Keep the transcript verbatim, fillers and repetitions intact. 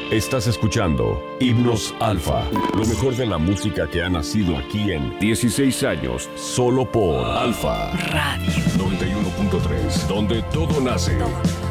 Estás escuchando Himnos Alfa, lo mejor de la música que ha nacido aquí en dieciséis años, solo por Alfa Radio noventa y uno punto tres, donde todo nace. Todo.